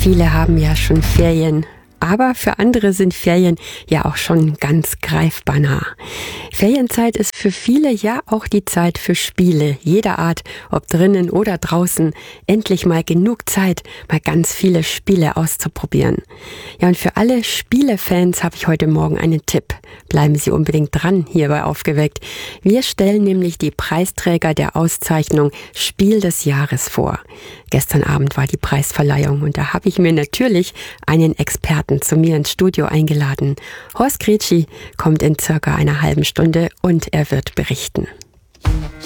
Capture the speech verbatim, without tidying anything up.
Viele haben ja schon Ferien, aber für andere sind Ferien ja auch schon ganz greifbar nah. Ferienzeit ist für viele ja auch die Zeit für Spiele jeder Art, ob drinnen oder draußen. Endlich mal genug Zeit, mal ganz viele Spiele auszuprobieren. Ja, und für alle Spielefans habe ich heute Morgen einen Tipp. Bleiben Sie unbedingt dran hier bei Aufgeweckt. Wir stellen nämlich die Preisträger der Auszeichnung Spiel des Jahres vor. Gestern Abend war die Preisverleihung und da habe ich mir natürlich einen Experten zu mir ins Studio eingeladen. Horst Gretschi kommt in circa einer halben Stunde und er wird berichten.